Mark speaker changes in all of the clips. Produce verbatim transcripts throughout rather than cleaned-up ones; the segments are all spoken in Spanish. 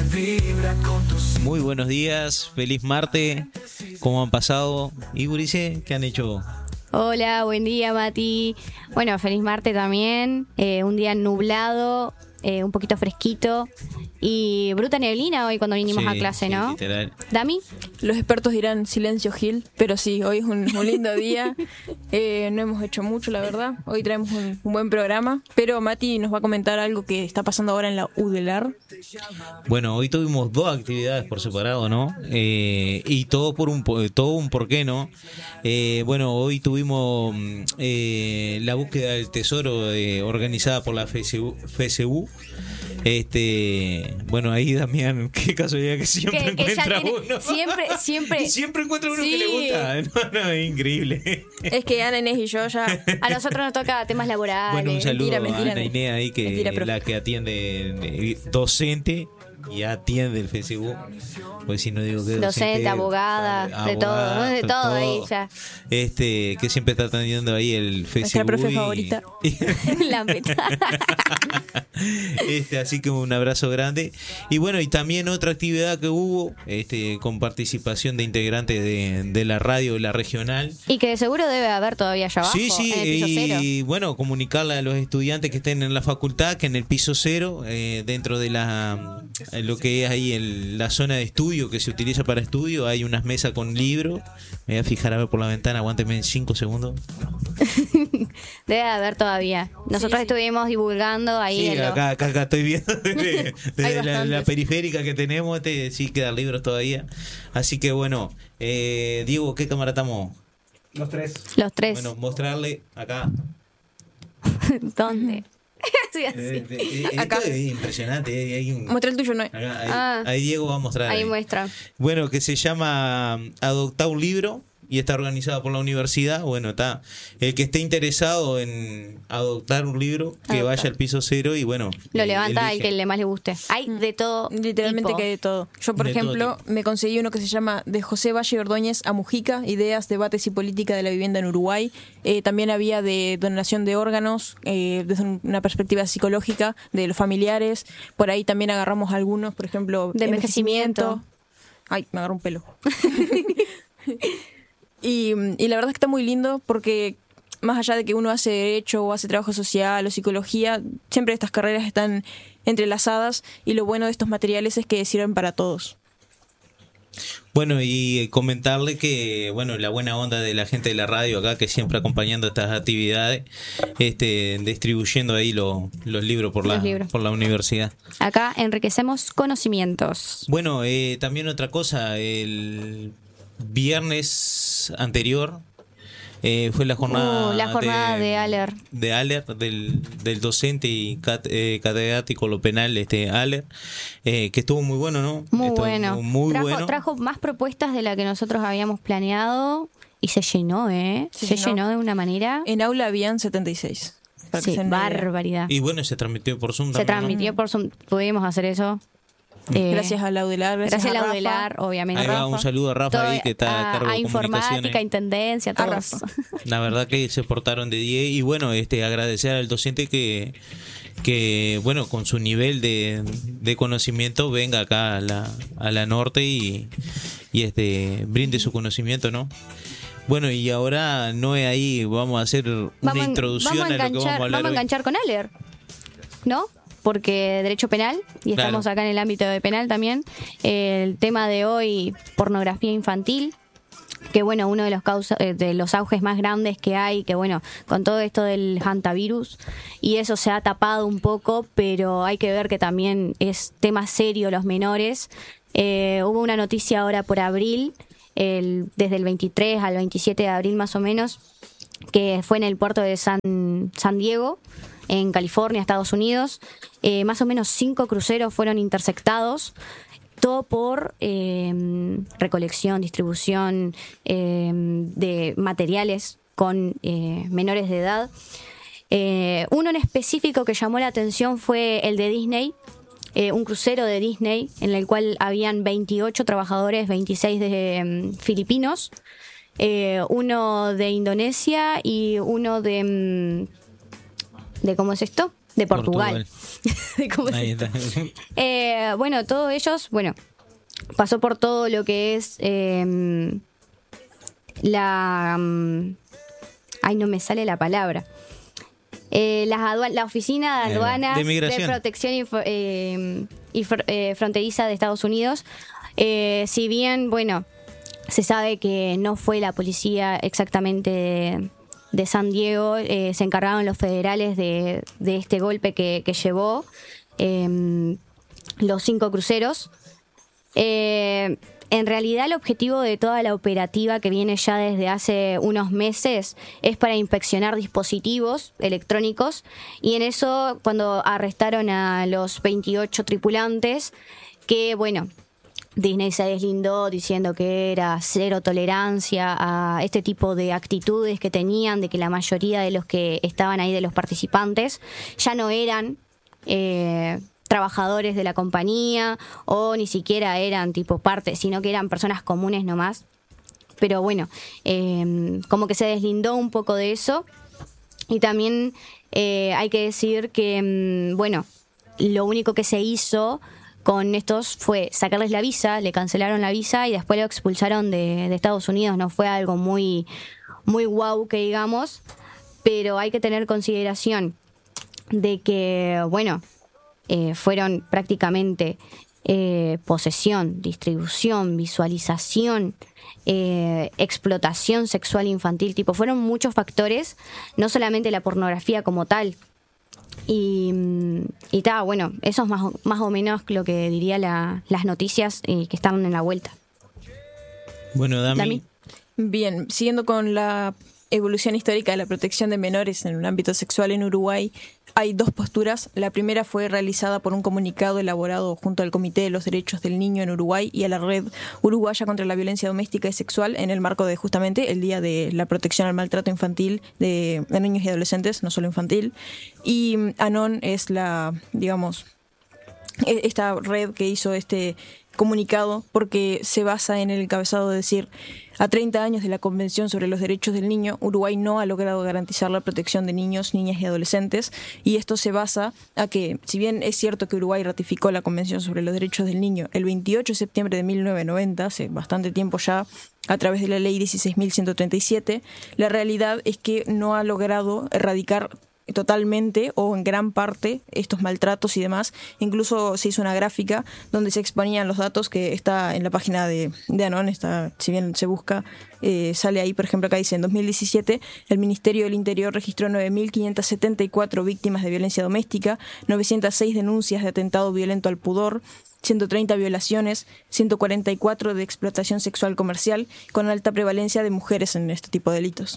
Speaker 1: Muy buenos días, feliz martes. ¿Cómo han pasado? ¿Y Gurice? ¿Qué han hecho?
Speaker 2: Hola, buen día, Mati. Bueno, feliz martes también. Eh, un día nublado, eh, un poquito fresquito. Y bruta neblina hoy cuando vinimos
Speaker 1: Sí,
Speaker 2: a clase,
Speaker 1: sí,
Speaker 2: ¿no?
Speaker 1: literal.
Speaker 2: ¿Dami?
Speaker 3: Los expertos dirán silencio Gil, pero sí, hoy es un, un lindo día. Eh, no hemos hecho mucho, la verdad. Hoy traemos un, un buen programa, pero Mati nos va a comentar algo que está pasando ahora en la U D E L A R.
Speaker 1: Bueno, hoy tuvimos dos actividades por separado, ¿no? Eh, y todo por un po- todo un porqué, ¿no? Eh, bueno, hoy tuvimos mm, eh, la búsqueda del tesoro eh, organizada por la F S U. F S U. Este, bueno, ahí Damián, qué casualidad que siempre
Speaker 2: Que- que ya
Speaker 1: encuentra
Speaker 2: tiene-
Speaker 1: uno.
Speaker 2: siempre, siempre.
Speaker 1: Y siempre encuentra uno
Speaker 2: Sí.
Speaker 1: que le gusta. No, no, es increíble.
Speaker 3: Es que Ana Inés y yo ya...
Speaker 2: A nosotros nos toca temas laborales.
Speaker 1: Bueno, un saludo
Speaker 3: mentira, mentira,
Speaker 1: a Ana Inés ahí, que
Speaker 3: mentira, profe.
Speaker 1: la que atiende, eh, docente y atiende el F S U. Pues si no digo que
Speaker 2: Docente, abogada, de todo, ¿no? De todo ahí ya.
Speaker 1: Este, que siempre está atendiendo ahí el F S U.
Speaker 3: Nuestra profe
Speaker 1: y-
Speaker 3: favorita.
Speaker 2: La meta.
Speaker 1: Este, así que un abrazo grande. Y bueno, y también otra actividad que hubo, este, con participación de integrantes de, de la radio, de la regional.
Speaker 2: Y que de seguro debe haber todavía allá abajo,
Speaker 1: Sí, sí,
Speaker 2: en el piso cero.
Speaker 1: y bueno, comunicarle a los estudiantes que estén en la facultad que en el piso cero, eh, dentro de la eh, lo que es ahí el, la zona de estudio que se utiliza para estudio, hay unas mesas con libros. Me voy a fijar a ver por la ventana, aguánteme en cinco segundos.
Speaker 2: Debe haber todavía. Nosotros
Speaker 3: Sí, sí.
Speaker 2: estuvimos divulgando ahí.
Speaker 1: Sí,
Speaker 2: en lo-
Speaker 1: acá, acá, acá estoy viendo desde, desde
Speaker 3: Hay
Speaker 1: la, la
Speaker 3: bastantes.
Speaker 1: periférica que tenemos, este, sí quedan libros todavía. Así que bueno, eh, Diego, ¿qué cámara estamos?
Speaker 4: Los tres.
Speaker 2: Los tres.
Speaker 1: Bueno, mostrarle acá.
Speaker 2: ¿Dónde? Sí, así.
Speaker 1: Eh, eh, eh,
Speaker 3: Acá.
Speaker 1: Esto es impresionante. eh, hay un-
Speaker 3: Muestra el tuyo, no.
Speaker 1: acá, ahí,
Speaker 2: Ah.
Speaker 1: ahí Diego va a mostrar.
Speaker 2: Ahí
Speaker 1: ahí.
Speaker 2: muestra.
Speaker 1: Bueno, que se llama Adoptar un libro y está organizada por la universidad. Bueno, está el que esté interesado en adoptar un libro, que
Speaker 2: Adoptar.
Speaker 1: vaya al piso cero y bueno.
Speaker 2: Lo
Speaker 1: eh,
Speaker 2: levanta el
Speaker 1: elige.
Speaker 2: que le más le guste. Hay de todo.
Speaker 3: Literalmente
Speaker 2: tipo.
Speaker 3: que hay de todo. Yo, por
Speaker 1: De todo
Speaker 3: ejemplo,
Speaker 1: tipo.
Speaker 3: me conseguí uno que se llama De José Valle Ordóñez a Mujica, Ideas, Debates y Política de la Vivienda en Uruguay. Eh, también había de donación de órganos, eh, desde un- una perspectiva psicológica de los familiares. Por ahí también agarramos algunos, por ejemplo,
Speaker 2: De envejecimiento.
Speaker 3: Ay, me agarró un pelo. y, y la verdad es que está muy lindo porque más allá de que uno hace derecho o hace trabajo social o psicología, siempre estas carreras están entrelazadas y lo bueno de estos materiales es que sirven para todos.
Speaker 1: Bueno, y eh, comentarle que, bueno, la buena onda de la gente de la radio acá, que siempre acompañando estas actividades, este, distribuyendo ahí lo- los libros por la,
Speaker 2: Los libros.
Speaker 1: por la universidad.
Speaker 2: Acá enriquecemos conocimientos.
Speaker 1: Bueno, eh, también otra cosa, el viernes anterior eh, fue la jornada,
Speaker 2: Uh, la jornada de Aller.
Speaker 1: de Aller, del, del docente y cat- eh, catedrático lo penal, este Aller, eh, que estuvo muy bueno, ¿no?
Speaker 2: Muy
Speaker 1: Estuvo
Speaker 2: bueno.
Speaker 1: Muy, muy
Speaker 2: trajo,
Speaker 1: bueno.
Speaker 2: trajo más propuestas de la que nosotros habíamos planeado y se llenó, ¿eh? Se,
Speaker 3: Se
Speaker 2: llenó.
Speaker 3: llenó.
Speaker 2: de una manera.
Speaker 3: En aula habían setenta y seis. para que
Speaker 2: Sí,
Speaker 3: se den una idea.
Speaker 2: barbaridad.
Speaker 1: Y bueno, se transmitió por Zoom
Speaker 2: Se
Speaker 1: también, ¿no?
Speaker 2: transmitió por Zoom. Pudimos hacer eso. Eh,
Speaker 3: Gracias a la U D E L A R, gracias,
Speaker 2: Gracias a la
Speaker 3: Rafa.
Speaker 2: UDELAR, obviamente.
Speaker 1: Ahí va,
Speaker 2: Rafa.
Speaker 1: un saludo a Rafa
Speaker 2: Todo-
Speaker 1: ahí, que está a cargo de
Speaker 2: informática,
Speaker 1: comunicaciones.
Speaker 2: intendencia,
Speaker 3: A
Speaker 2: todos.
Speaker 3: Rafa.
Speaker 1: La verdad que se portaron de diez y bueno, este agradecer al docente que que bueno, con su nivel de, de conocimiento venga acá a la, a la norte y, y este brinde su conocimiento, ¿no? Bueno, y ahora no es ahí, vamos a hacer una
Speaker 2: Vamos a-
Speaker 1: introducción
Speaker 2: vamos a
Speaker 1: a, lo que
Speaker 2: enganchar,
Speaker 1: vamos a hablar
Speaker 2: vamos a
Speaker 1: hoy.
Speaker 2: enganchar con Aller, ¿no? Porque derecho penal, y
Speaker 1: Claro.
Speaker 2: estamos acá en el ámbito de penal también. El tema de hoy, pornografía infantil, que bueno, uno de los causa, eh, de los auges más grandes que hay, que bueno, con todo esto del hantavirus, y eso se ha tapado un poco, pero hay que ver que también es tema serio los menores. Eh, hubo una noticia ahora por abril, el, desde el veintitrés al veintisiete de abril más o menos, que fue en el puerto de San, San Diego, en California, Estados Unidos. Eh, más o menos cinco cruceros fueron interceptados, todo por eh, recolección, distribución eh, de materiales con eh, menores de edad. Eh, uno en específico que llamó la atención fue el de Disney, eh, un crucero de Disney en el cual habían veintiocho trabajadores, veintiséis de mm, filipinos, eh, uno de Indonesia y uno de... mm, ¿de cómo es esto? de Portugal.
Speaker 1: Portugal.
Speaker 2: ¿Cómo es
Speaker 1: Ahí
Speaker 2: esto?
Speaker 1: está.
Speaker 2: Eh, bueno, todos ellos, bueno, pasó por todo lo que es eh, la... Um, ay, no me sale la palabra. Eh, las adua- la Oficina de Aduanas
Speaker 1: de
Speaker 2: de,
Speaker 1: Migración.
Speaker 2: Protección y, fr- eh, y fr- eh, Fronteriza de Estados Unidos. Eh, si bien, bueno, se sabe que no fue la policía exactamente de, de San Diego, eh, se encargaron los federales de, de este golpe que, que llevó eh, los cinco cruceros. Eh, en realidad el objetivo de toda la operativa que viene ya desde hace unos meses es para inspeccionar dispositivos electrónicos, y en eso cuando arrestaron a los veintiocho tripulantes, que bueno, Disney se deslindó diciendo que era cero tolerancia a este tipo de actitudes que tenían, de que la mayoría de los que estaban ahí, de los participantes, ya no eran eh, trabajadores de la compañía o ni siquiera eran tipo parte, sino que eran personas comunes nomás. Pero bueno, eh, como que se deslindó un poco de eso. Y también eh, hay que decir que, mm, bueno, lo único que se hizo con estos fue sacarles la visa, le cancelaron la visa y después lo expulsaron de, de Estados Unidos. No fue algo muy, muy guau que digamos, pero hay que tener consideración de que, bueno, eh, fueron prácticamente eh, posesión, distribución, visualización, eh, explotación sexual infantil, tipo, fueron muchos factores, no solamente la pornografía como tal. Y, y ta, bueno, eso es más, o- más o menos lo que diría la, las noticias eh, que están en la vuelta.
Speaker 1: Bueno, Dami.
Speaker 2: Dami.
Speaker 3: Bien, siguiendo con la evolución histórica de la protección de menores en el ámbito sexual en Uruguay, hay dos posturas. La primera fue realizada por un comunicado elaborado junto al Comité de los Derechos del Niño en Uruguay y a la Red Uruguaya contra la Violencia Doméstica y Sexual en el marco de justamente el Día de la Protección al Maltrato Infantil de, de niños y adolescentes, no solo infantil. Y mm, ANON es la, digamos, e- esta red que hizo este comunicado porque se basa en el encabezado de decir: a treinta años de la Convención sobre los Derechos del Niño, Uruguay no ha logrado garantizar la protección de niños, niñas y adolescentes, y esto se basa a que, si bien es cierto que Uruguay ratificó la Convención sobre los Derechos del Niño el veintiocho de septiembre de mil novecientos noventa, hace bastante tiempo ya, a través de la Ley dieciséis mil ciento treinta y siete, la realidad es que no ha logrado erradicar totalmente o en gran parte estos maltratos y demás. Incluso se hizo una gráfica donde se exponían los datos, que está en la página de, de ANON, está, si bien se busca, eh, sale ahí. Por ejemplo, acá dice: en dos mil diecisiete el Ministerio del Interior registró nueve mil quinientas setenta y cuatro víctimas de violencia doméstica, novecientas seis denuncias de atentado violento al pudor, ciento treinta violaciones, ciento cuarenta y cuatro de explotación sexual comercial, con alta prevalencia de mujeres en este tipo de delitos.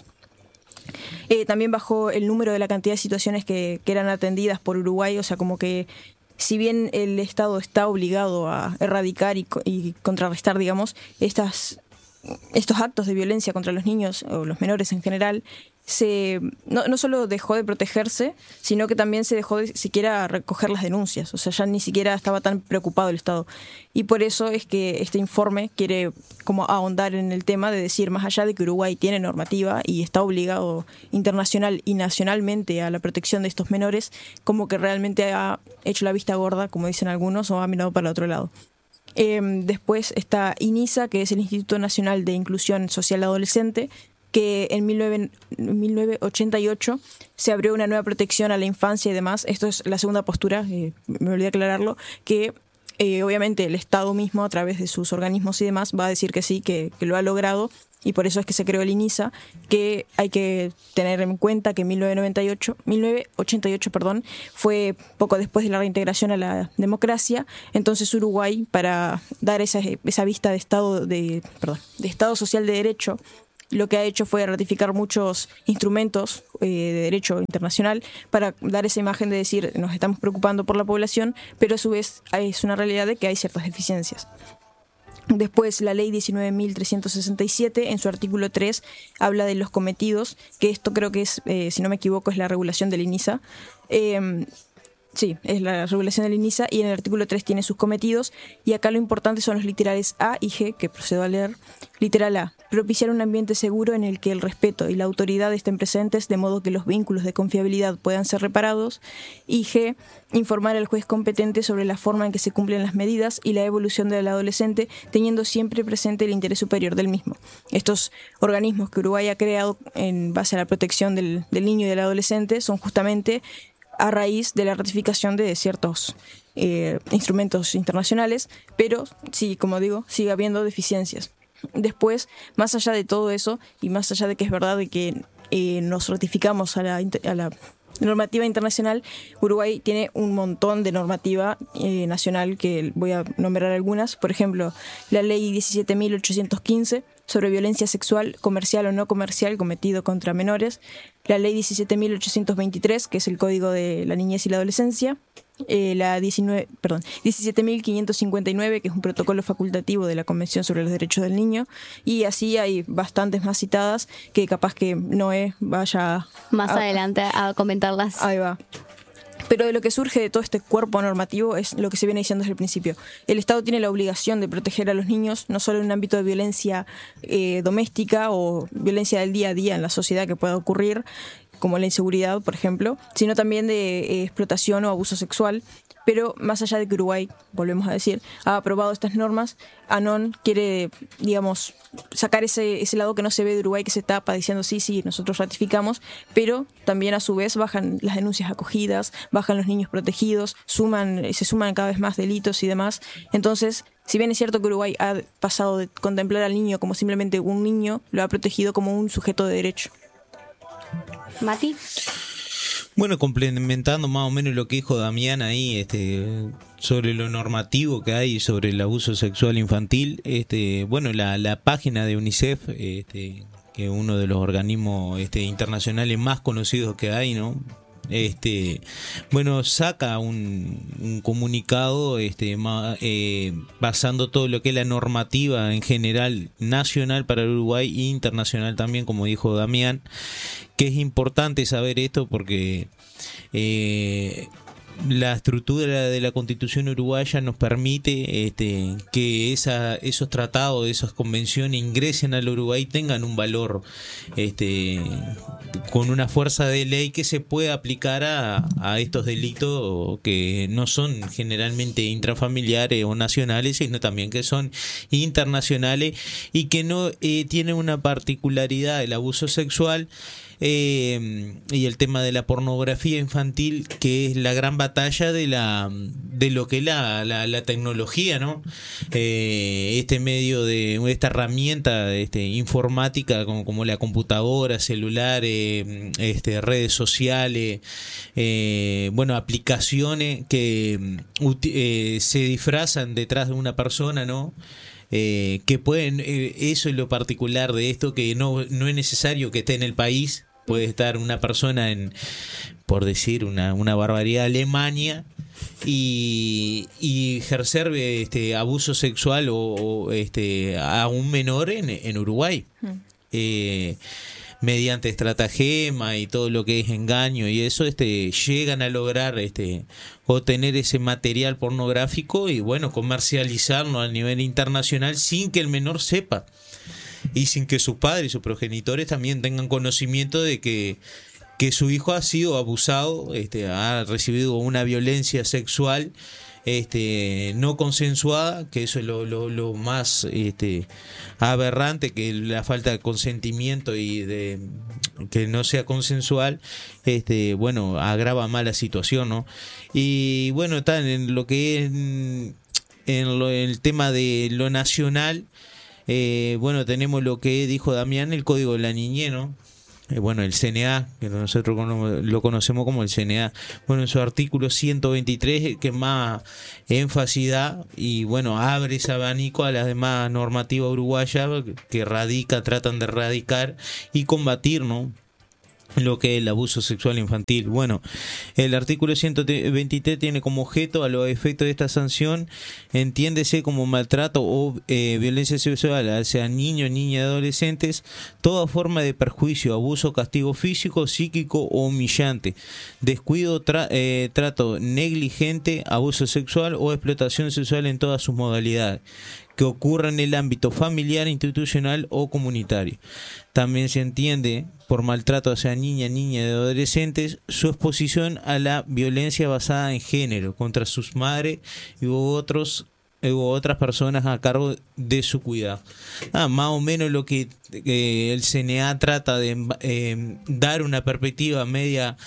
Speaker 3: Eh, también bajó el número de la cantidad de situaciones que, que eran atendidas por Uruguay, o sea, como que si bien el Estado está obligado a erradicar y, co- y contrarrestar, digamos, estas, estos actos de violencia contra los niños o los menores en general, se no, no solo dejó de protegerse, sino que también se dejó de siquiera recoger las denuncias. O sea, ya ni siquiera estaba tan preocupado el Estado. Y por eso es que este informe quiere como ahondar en el tema de decir, más allá de que Uruguay tiene normativa y está obligado internacional y nacionalmente a la protección de estos menores, como que realmente ha hecho la vista gorda, como dicen algunos, o ha mirado para el otro lado. Eh, después está INISA, que es el Instituto Nacional de Inclusión Social Adolescente, que en mil novecientos ochenta y ocho se abrió una nueva protección a la infancia y demás. Esto es la segunda postura, eh, me olvidé aclararlo, que eh, obviamente el Estado mismo, a través de sus organismos y demás, va a decir que sí, que, que lo ha logrado, y por eso es que se creó el INISA, que hay que tener en cuenta que en mil novecientos noventa y ocho, mil novecientos ochenta y ocho perdón, fue poco después de la reintegración a la democracia. Entonces Uruguay, para dar esa, esa vista de Estado, de, perdón, de Estado Social de Derecho, lo que ha hecho fue ratificar muchos instrumentos eh, de derecho internacional para dar esa imagen de decir, nos estamos preocupando por la población, pero a su vez es una realidad de que hay ciertas deficiencias. Después, la ley diecinueve mil trescientos sesenta y siete, en su artículo tres, habla de los cometidos, que esto creo que es, eh, si no me equivoco, es la regulación del INISA. Eh, Sí, es la regulación del INISA y en el artículo tres tiene sus cometidos y acá lo importante son los literales A y G, que procedo a leer. Literal A, propiciar un ambiente seguro en el que el respeto y la autoridad estén presentes de modo que los vínculos de confiabilidad puedan ser reparados. Y G, informar al juez competente sobre la forma en que se cumplen las medidas y la evolución del adolescente, teniendo siempre presente el interés superior del mismo. Estos organismos que Uruguay ha creado en base a la protección del, del niño y del adolescente son justamente a raíz de la ratificación de ciertos eh, instrumentos internacionales, pero sí, como digo, sigue habiendo deficiencias. Después, más allá de todo eso, y más allá de que es verdad de que eh, nos ratificamos a la, a la normativa internacional, Uruguay tiene un montón de normativa eh, nacional que voy a nombrar algunas. Por ejemplo, la ley diecisiete mil ochocientos quince sobre violencia sexual, comercial o no comercial cometido contra menores, la ley diecisiete mil ochocientos veintitrés, que es el Código de la Niñez y la Adolescencia, eh, la diecinueve, perdón, diecisiete mil quinientos cincuenta y nueve, que es un protocolo facultativo de la Convención sobre los Derechos del Niño, y así hay bastantes más citadas que capaz que Noé vaya
Speaker 2: más
Speaker 3: a,
Speaker 2: adelante a comentarlas.
Speaker 3: Ahí va. Pero de lo que surge de todo este cuerpo normativo es lo que se viene diciendo desde el principio. El Estado tiene la obligación de proteger a los niños, no solo en un ámbito de violencia eh, doméstica o violencia del día a día en la sociedad que pueda ocurrir, como la inseguridad, por ejemplo, sino también de eh, explotación o abuso sexual. Pero más allá de que Uruguay, volvemos a decir, ha aprobado estas normas, ANON quiere, digamos, sacar ese, ese lado que no se ve de Uruguay, que se tapa diciendo sí, sí, nosotros ratificamos, pero también a su vez bajan las denuncias acogidas, bajan los niños protegidos, suman, se suman cada vez más delitos y demás. Entonces, si bien es cierto que Uruguay ha pasado de contemplar al niño como simplemente un niño, lo ha protegido como un sujeto de derecho.
Speaker 2: Mati.
Speaker 1: Bueno, complementando más o menos lo que dijo Damián ahí, este, sobre lo normativo que hay sobre el abuso sexual infantil, este, bueno, la, la página de UNICEF, este, que es uno de los organismos este, internacionales más conocidos que hay, ¿no? Este, bueno, saca un, un comunicado este, ma, eh, basando todo lo que es la normativa en general nacional para el Uruguay e internacional también, como dijo Damián, que es importante saber esto porque eh, la estructura de la Constitución uruguaya nos permite este, que esa, esos tratados, esas convenciones ingresen al Uruguay y tengan un valor este, con una fuerza de ley que se pueda aplicar a, a estos delitos que no son generalmente intrafamiliares o nacionales, sino también que son internacionales y que no eh, tienen una particularidad, el abuso sexual. Eh, y el tema de la pornografía infantil, que es la gran batalla de la de lo que es la, la, la tecnología, ¿no? Eh, este medio de esta herramienta este, informática como, como la computadora, celular, eh, este, redes sociales, eh, bueno, aplicaciones que eh, se disfrazan detrás de una persona, ¿no? Eh, que pueden, eh, eso es lo particular de esto, que no, no es necesario que esté en el país, puede estar una persona en, por decir una, una barbaridad, Alemania y, y ejercer este abuso sexual o, o este a un menor en, en Uruguay. Hmm. Eh, mediante estratagema y todo lo que es engaño y eso, este, llegan a lograr este, obtener ese material pornográfico y bueno, comercializarlo a nivel internacional sin que el menor sepa y sin que sus padres y sus progenitores también tengan conocimiento de que, que su hijo ha sido abusado, este, ha recibido una violencia sexual este no consensuada, que eso es lo, lo, lo más este aberrante, que la falta de consentimiento y de que no sea consensual, este bueno, agrava más la situación, ¿no? Y bueno, está en lo que es en, en lo, en el tema de lo nacional, eh, bueno, tenemos lo que dijo Damián, el Código de la Niñez, ¿no? Eh, bueno, el C N A, que nosotros lo conocemos como el C N A, bueno, en su artículo ciento veintitrés, que más énfasis da y bueno, abre ese abanico a las demás normativas uruguayas que radica, tratan de erradicar y combatir, ¿no? lo que es el abuso sexual infantil. Bueno, el artículo ciento veintitrés tiene como objeto, a los efectos de esta sanción, entiéndese como maltrato o eh, violencia sexual hacia niños, niñas y adolescentes, toda forma de perjuicio, abuso, castigo físico, psíquico o humillante, descuido, tra eh, trato negligente, abuso sexual o explotación sexual en todas sus modalidades, que ocurra en el ámbito familiar, institucional o comunitario. También se entiende por maltrato hacia niñas, niñas y adolescentes su exposición a la violencia basada en género contra sus madres y otros u otras personas a cargo de su cuidado. Ah, más o menos lo que eh, el C N A trata de eh, dar una perspectiva media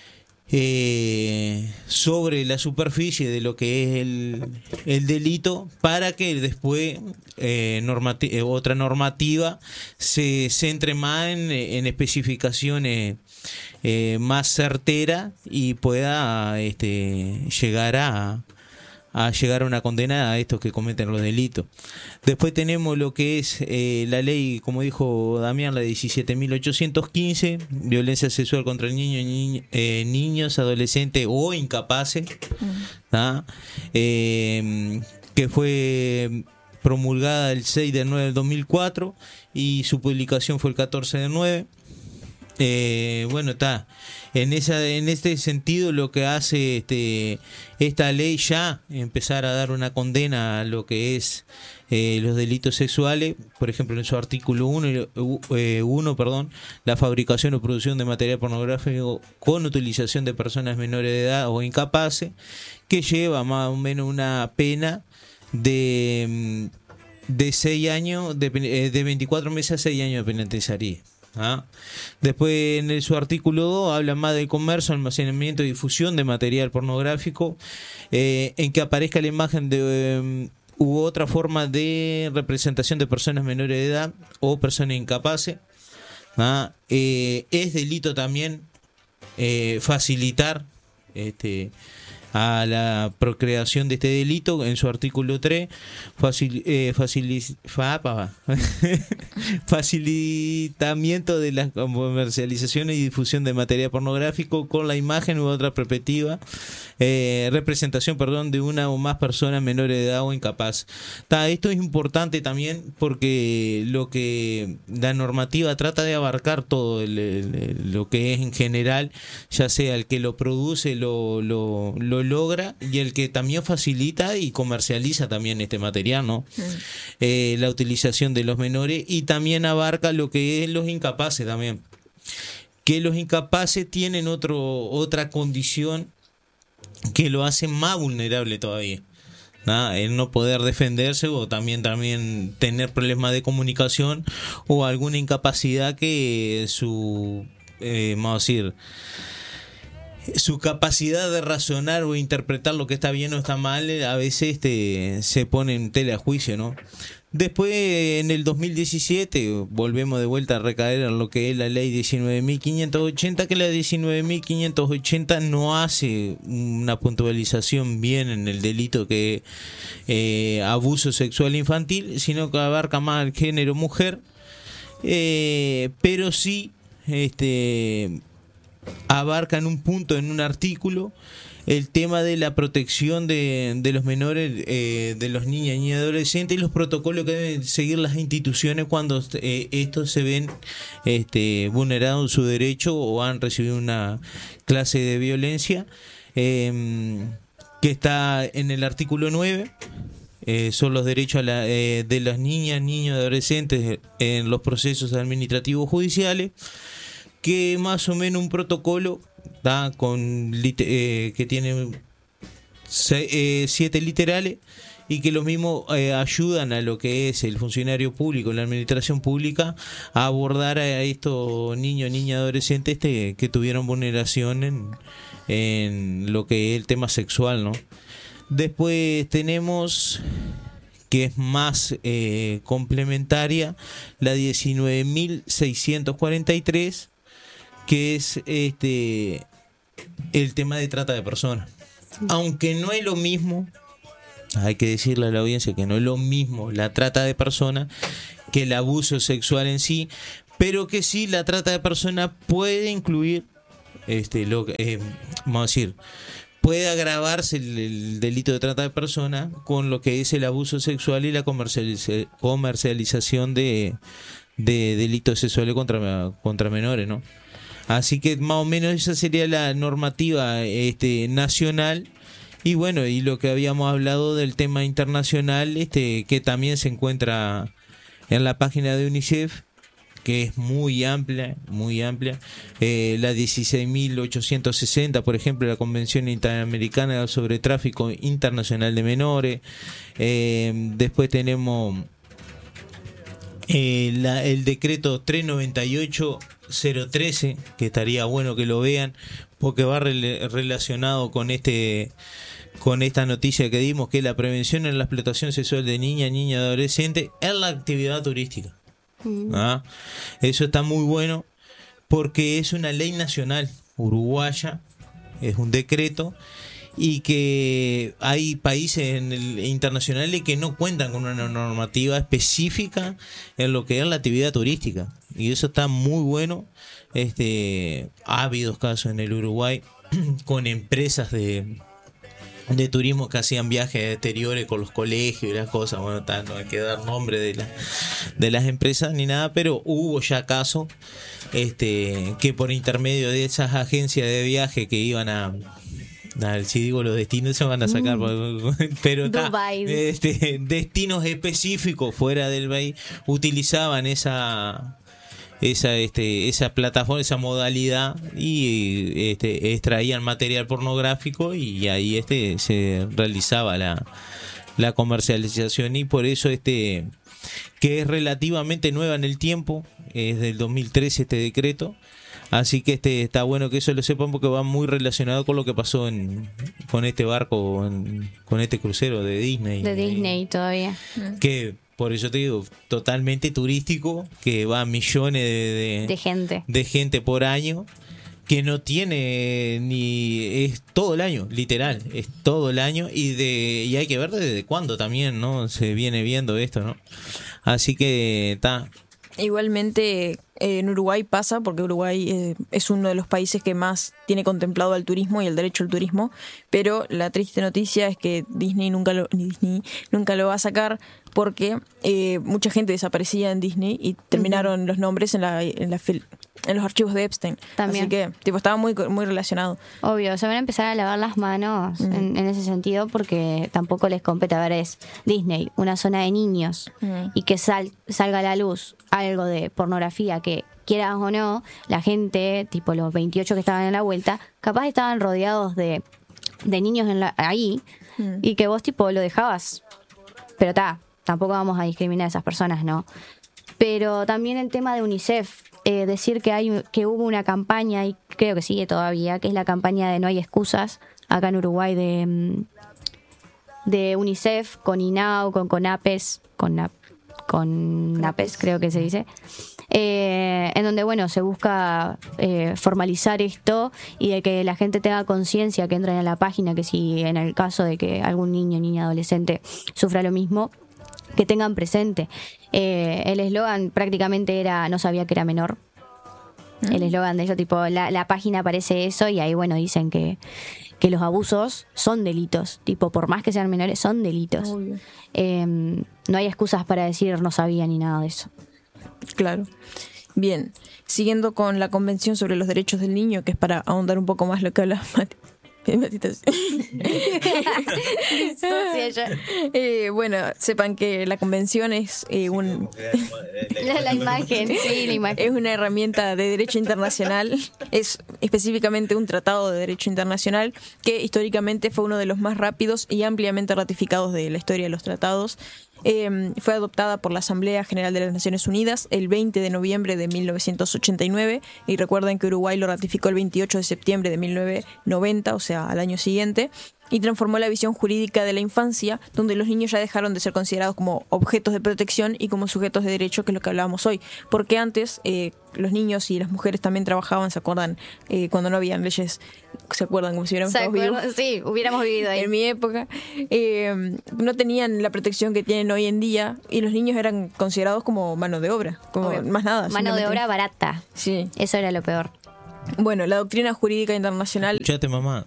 Speaker 1: Eh, sobre la superficie de lo que es el, el delito, para que después eh, normati eh, otra normativa se centre más en, en especificaciones eh, más certeras y pueda este, llegar a a llegar a una condena a estos que cometen los delitos. Después tenemos lo que es eh, la ley, como dijo Damián, la diecisiete mil ochocientos quince, violencia sexual contra niños, ni, eh, niños, adolescentes o incapaces, ¿tá? eh, que fue promulgada el seis de nueve del dos mil cuatro y su publicación fue el catorce de nueve. Eh, bueno, está en esa en este sentido lo que hace este esta ley ya empezar a dar una condena a lo que es eh, los delitos sexuales, por ejemplo en su artículo uno, eh, uno perdón, la fabricación o producción de material pornográfico con utilización de personas menores de edad o incapaces, que lleva más o menos una pena de de seis años de, de veinticuatro meses a seis años de penitenciaría. ¿Ah? Después en el, su artículo dos habla más del comercio, almacenamiento y difusión de material pornográfico eh, en que aparezca la imagen de eh, u otra forma de representación de personas menores de edad o personas incapaces. ¿Ah? Eh, es delito también eh, facilitar este a la procreación de este delito. En su artículo tres, facil, eh, facil, fa, pa, facilitamiento de la comercialización y difusión de material pornográfico con la imagen u otra perspectiva, eh, representación, perdón, de una o más personas menores de edad o incapaz. Ta, esto es importante también porque lo que la normativa trata de abarcar todo el, el, lo que es en general, ya sea el que lo produce, lo, lo, lo logra, y el que también facilita y comercializa también este material, ¿no? Mm. Eh, la utilización de los menores, y también abarca lo que es los incapaces también, que los incapaces tienen otro otra condición que lo hace más vulnerable todavía, ¿no? El no poder defenderse, o también también tener problemas de comunicación o alguna incapacidad que su eh, vamos a decir su capacidad de razonar o interpretar lo que está bien o está mal a veces este, se pone en tela de juicio, ¿no? Después, en el dos mil diecisiete, volvemos de vuelta a recaer en lo que es la ley diecinueve mil quinientos ochenta, que la diecinueve mil quinientos ochenta no hace una puntualización bien en el delito que eh, abuso sexual infantil, sino que abarca más el género mujer, eh, pero sí este abarca en un punto, en un artículo, el tema de la protección de, de los menores, eh, de los niños y adolescentes, y los protocolos que deben seguir las instituciones cuando eh, estos se ven este, vulnerados en su derecho o han recibido una clase de violencia, eh, que está en el artículo nueve. Eh, son los derechos a la, eh, de las niñas, niños y adolescentes en los procesos administrativos judiciales, que más o menos un protocolo ¿tá? con eh, que tiene seis, eh, siete literales, y que los mismos eh, ayudan a lo que es el funcionario público, la administración pública, a abordar a estos niños, niñas, adolescentes este, que tuvieron vulneración en, en lo que es el tema sexual, ¿no? Después tenemos, que es más eh, complementaria, la diecinueve mil seiscientos cuarenta y tres, que es este el tema de trata de personas. Aunque no es lo mismo, hay que decirle a la audiencia que no es lo mismo la trata de personas que el abuso sexual en sí, pero que sí la trata de personas puede incluir, este, lo que, eh, vamos a decir, puede agravarse el, el delito de trata de personas con lo que es el abuso sexual y la comercializa- comercialización de, de delitos sexuales contra, contra menores, ¿no? Así que más o menos esa sería la normativa este, nacional. Y bueno, y lo que habíamos hablado del tema internacional, este, que también se encuentra en la página de UNICEF, que es muy amplia, muy amplia. Eh, la dieciséis mil ochocientos sesenta, por ejemplo, la Convención Interamericana sobre Tráfico Internacional de Menores. Eh, después tenemos eh, la, el decreto trescientos noventa y ocho cero trece, que estaría bueno que lo vean, porque va rel- relacionado con este... con esta noticia que dimos, que es la prevención en la explotación sexual de niñas, niñas y adolescentes en la actividad turística. Mm. ¿Ah? Eso está muy bueno porque es una ley nacional uruguaya, es un decreto, y que hay países en el, internacionales que no cuentan con una normativa específica en lo que es la actividad turística, y eso está muy bueno. Este, ha habido casos en el Uruguay con empresas de de turismo que hacían viajes exteriores con los colegios y las cosas. Bueno, tal, no hay que dar nombre de, la, de las empresas ni nada, pero hubo ya casos este, que por intermedio de esas agencias de viaje que iban a... a si digo los destinos se van a sacar, mm. pero ta, este, destinos específicos fuera del país utilizaban esa... esa este esa plataforma, esa modalidad, y este extraían material pornográfico y ahí este se realizaba la, la comercialización, y por eso este que es relativamente nueva en el tiempo, es del dos mil trece este decreto, así que este está bueno que eso lo sepan porque va muy relacionado con lo que pasó en con este barco, en, con este crucero de Disney.
Speaker 2: De Disney todavía.
Speaker 1: Que por eso te digo, totalmente turístico, que va a millones de, de,
Speaker 2: de gente
Speaker 1: de gente por año, que no tiene ni... es todo el año, literal, es todo el año, y de y hay que ver desde cuándo también, ¿no? Se viene viendo esto, ¿no? Así que está...
Speaker 3: Igualmente eh, en Uruguay pasa, porque Uruguay eh, es uno de los países que más tiene contemplado al turismo y el derecho al turismo, pero la triste noticia es que Disney nunca lo, Disney nunca lo va a sacar, porque eh, mucha gente desaparecía en Disney y terminaron uh-huh. los nombres en la, en la fil- en los archivos de Epstein. También. Así que tipo estaba muy muy relacionado.
Speaker 2: Obvio, se van a empezar a lavar las manos uh-huh. en, en ese sentido, porque tampoco les compete. A ver, es Disney, una zona de niños, uh-huh. y que sal, salga a la luz algo de pornografía que, quieras o no, la gente, tipo los veintiocho que estaban en la vuelta, capaz estaban rodeados de, de niños en la, ahí, uh-huh. y que vos tipo lo dejabas. Pero está, tampoco vamos a discriminar a esas personas, ¿no? Pero también el tema de UNICEF, eh, decir que hay que hubo una campaña, y creo que sigue todavía, que es la campaña de No hay excusas, acá en Uruguay, de, de UNICEF, con INAO, con CONAPES, con, con NAPES creo que se dice, eh, en donde bueno se busca eh, formalizar esto y de que la gente tenga conciencia, que entren a la página, que si en el caso de que algún niño, niña, adolescente sufra lo mismo, que tengan presente. Eh, el eslogan prácticamente era no sabía que era menor. Mm. El eslogan de ellos, tipo, la, la página aparece eso, y ahí bueno dicen que, que los abusos son delitos, tipo, por más que sean menores, son delitos. Eh, no hay excusas para decir no sabía ni nada de eso.
Speaker 3: Claro. Bien, siguiendo con la Convención sobre los Derechos del Niño, que es para ahondar un poco más lo que habla Mati. eh, bueno, sepan que la convención es eh, un
Speaker 2: la, la imagen, sí, la imagen.
Speaker 3: Es una herramienta de derecho internacional, es específicamente un tratado de derecho internacional que históricamente fue uno de los más rápidos y ampliamente ratificados de la historia de los tratados. Eh, fue adoptada por la Asamblea General de las Naciones Unidas el veinte de noviembre de mil novecientos ochenta y nueve, y recuerden que Uruguay lo ratificó el veintiocho de septiembre de mil novecientos noventa, o sea, al año siguiente. y transformó la visión jurídica de la infancia, donde los niños ya dejaron de ser considerados como objetos de protección y como sujetos de derecho, que es lo que hablábamos hoy. Porque antes eh, los niños y las mujeres también trabajaban, ¿se acuerdan? Eh, cuando no habían leyes, ¿se acuerdan? Como si hubiéramos
Speaker 2: ¿Se
Speaker 3: todos vivos.
Speaker 2: acuerdan? Sí, hubiéramos vivido ahí.
Speaker 3: En mi época, eh, no tenían la protección que tienen hoy en día y los niños eran considerados como mano de obra, como
Speaker 2: Obvio.
Speaker 3: más nada.
Speaker 2: Mano de
Speaker 3: simplemente.
Speaker 2: obra barata.
Speaker 3: Sí.
Speaker 2: Eso era lo peor.
Speaker 3: Bueno, la doctrina jurídica internacional...
Speaker 1: Escuchate, mamá.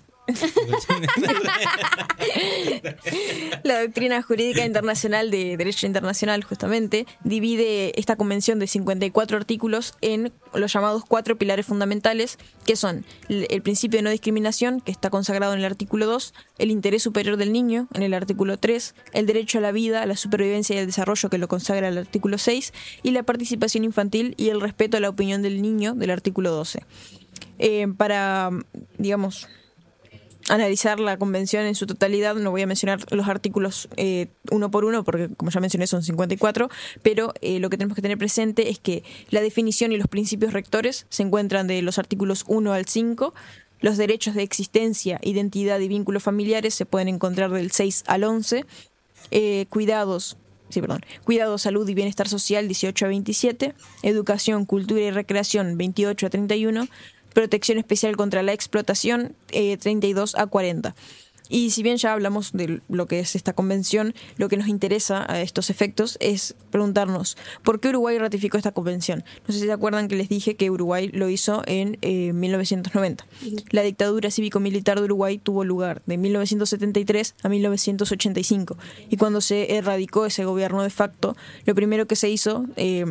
Speaker 3: La doctrina jurídica internacional de derecho internacional justamente divide esta convención de cincuenta y cuatro artículos en los llamados cuatro pilares fundamentales, que son el, el principio de no discriminación, que está consagrado en el artículo dos, el interés superior del niño en el artículo tres, el derecho a la vida, a la supervivencia y al desarrollo, que lo consagra el artículo seis, y la participación infantil y el respeto a la opinión del niño del artículo doce. Eh, para, digamos... analizar la convención en su totalidad, no voy a mencionar los artículos eh, uno por uno porque, como ya mencioné, son cincuenta y cuatro, pero eh, lo que tenemos que tener presente es que la definición y los principios rectores se encuentran de los artículos uno al cinco, los derechos de existencia, identidad y vínculos familiares se pueden encontrar del seis al once, eh, cuidados Sí, perdón. Cuidado, salud y bienestar social, dieciocho a veintisiete. Educación, cultura y recreación, veintiocho a treinta y uno. Protección especial contra la explotación, eh, treinta y dos a cuarenta. Y si bien ya hablamos de lo que es esta convención, lo que nos interesa a estos efectos es preguntarnos ¿por qué Uruguay ratificó esta convención? No sé si se acuerdan que les dije que Uruguay lo hizo en eh, mil novecientos noventa. La dictadura cívico-militar de Uruguay tuvo lugar de mil novecientos setenta y tres a mil novecientos ochenta y cinco. Y cuando se erradicó ese gobierno de facto, lo primero que se hizo... Eh,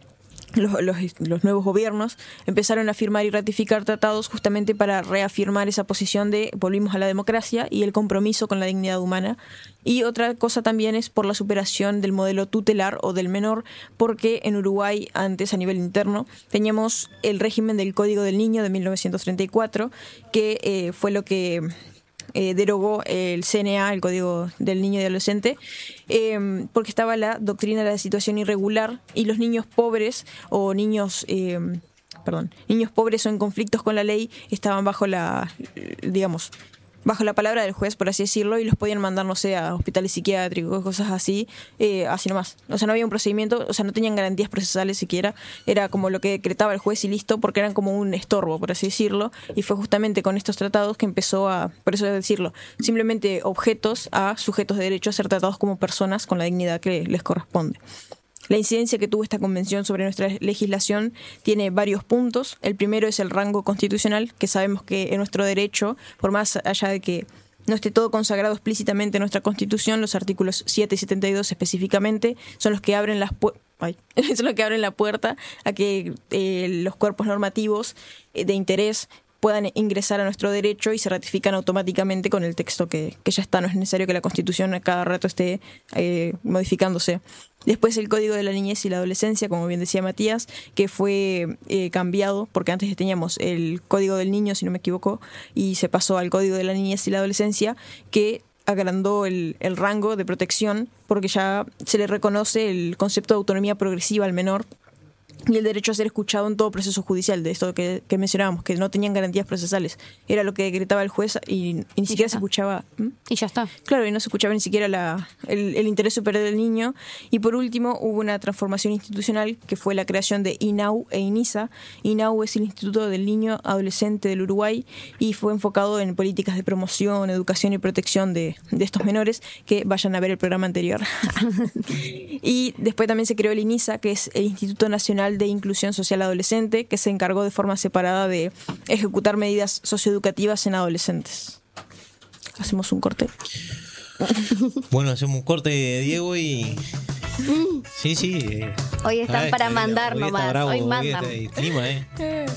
Speaker 3: Los, los, los nuevos gobiernos empezaron a firmar y ratificar tratados justamente para reafirmar esa posición de volvimos a la democracia y el compromiso con la dignidad humana. Y otra cosa también es por la superación del modelo tutelar o del menor, porque en Uruguay antes a nivel interno teníamos el régimen del Código del Niño de mil novecientos treinta y cuatro, que eh, fue lo que... Eh, derogó el C N A, el Código del Niño y Adolescente, eh, porque estaba la doctrina de la situación irregular y los niños pobres o niños, eh, perdón, niños pobres o en conflictos con la ley estaban bajo la, digamos, bajo la palabra del juez, por así decirlo, y los podían mandar, no sé, a hospitales psiquiátricos, cosas así, eh, así nomás. O sea, no había un procedimiento, o sea, no tenían garantías procesales siquiera, era como lo que decretaba el juez y listo, porque eran como un estorbo, por así decirlo, y fue justamente con estos tratados que empezó a, por eso decirlo, simplemente objetos a sujetos de derecho a ser tratados como personas con la dignidad que les corresponde. La incidencia que tuvo esta convención sobre nuestra legislación tiene varios puntos. El primero es el rango constitucional, que sabemos que en nuestro derecho, por más allá de que no esté todo consagrado explícitamente en nuestra Constitución, los artículos siete y setenta y dos específicamente son los que abren las pu- Ay, son los que abren la puerta a que eh, los cuerpos normativos eh, de interés puedan ingresar a nuestro derecho y se ratifican automáticamente con el texto que, que ya está. No es necesario que la Constitución a cada rato esté eh, modificándose. Después el Código de la Niñez y la Adolescencia, como bien decía Matías, que fue eh, cambiado, porque antes teníamos el Código del Niño, si no me equivoco, y se pasó al Código de la Niñez y la Adolescencia, que agrandó el, el rango de protección, porque ya se le reconoce el concepto de autonomía progresiva al menor, y el derecho a ser escuchado en todo proceso judicial, de esto que, que mencionábamos, que no tenían garantías procesales. Era lo que decretaba el juez y, y ni siquiera se escuchaba. ¿Mm?
Speaker 2: Y ya está.
Speaker 3: Claro, y no se escuchaba ni siquiera la, el, el interés superior del niño. Y por último, hubo una transformación institucional que fue la creación de I N A U e INISA. I N A U es el Instituto del Niño Adolescente del Uruguay y fue enfocado en políticas de promoción, educación y protección de, de estos menores, que vayan a ver el programa anterior. Y después también se creó el INISA, que es el Instituto Nacional de Inclusión Social Adolescente, que se encargó de forma separada de ejecutar medidas socioeducativas en adolescentes. Hacemos un corte.
Speaker 1: Bueno, hacemos un corte, Diego, y... Sí, sí.
Speaker 2: Hoy están
Speaker 1: Ay,
Speaker 2: para
Speaker 1: hoy
Speaker 2: mandar
Speaker 1: está
Speaker 2: nomás.
Speaker 1: bravo,
Speaker 2: Hoy
Speaker 1: hoy
Speaker 2: mandan.
Speaker 1: está el clima, ¿eh?